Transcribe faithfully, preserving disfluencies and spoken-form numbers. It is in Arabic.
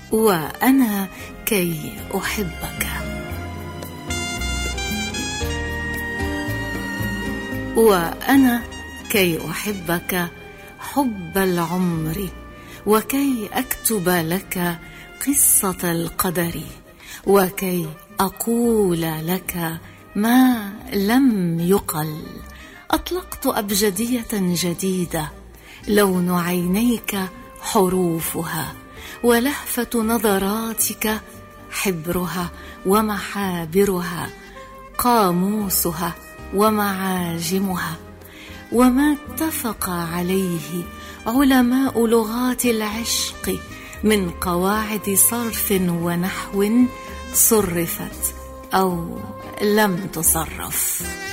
وأنا كي أحبك. وأنا كي أحبك حب العمر، وكي أكتب لك قصة القدر، وكي أقول لك ما لم يقل. أطلقت أبجدية جديدة، لون عينيك حروفها، ولهفة نظراتك حبرها ومحابرها، قاموسها ومعاجمها، وما اتفق عليه علماء لغات العشق من قواعد صرف ونحو صرفت أو لم تصرف.